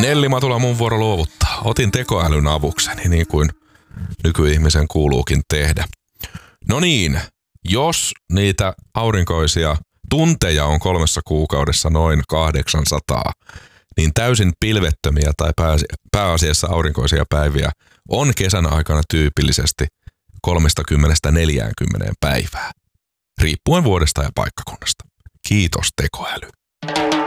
Nelli Matula, mun vuoro luovuttaa. Otin tekoälyn avukseni, niin kuin nykyihmisen kuuluukin tehdä. No niin, jos niitä aurinkoisia tunteja on 3 kuukaudessa noin 800, niin täysin pilvettömiä tai pääasiassa aurinkoisia päiviä on kesän aikana tyypillisesti 30-40 päivää, riippuen vuodesta ja paikkakunnasta. Kiitos tekoäly.